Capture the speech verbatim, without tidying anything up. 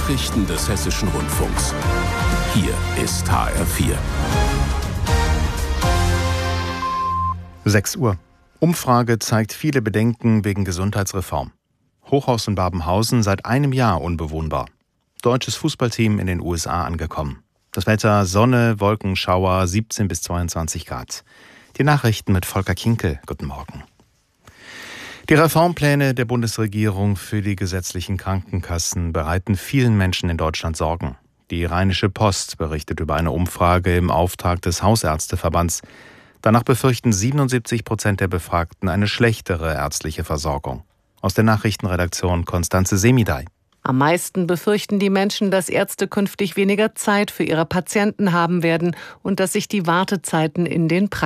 Nachrichten des Hessischen Rundfunks. Hier ist H R vier. sechs Uhr. Umfrage zeigt viele Bedenken wegen Gesundheitsreform. Hochhaus in Babenhausen seit einem Jahr unbewohnbar. Deutsches Fußballteam in den U S A angekommen. Das Wetter Sonne, Wolken, Schauer, siebzehn bis zweiundzwanzig Grad. Die Nachrichten mit Volker Kinkel. Guten Morgen. Die Reformpläne der Bundesregierung für die gesetzlichen Krankenkassen bereiten vielen Menschen in Deutschland Sorgen. Die Rheinische Post berichtet über eine Umfrage im Auftrag des Hausärzteverbands. Danach befürchten siebenundsiebzig Prozent der Befragten eine schlechtere ärztliche Versorgung. Aus der Nachrichtenredaktion Konstanze Semidey. Am meisten befürchten die Menschen, dass Ärzte künftig weniger Zeit für ihre Patienten haben werden und dass sich die Wartezeiten in den Praxen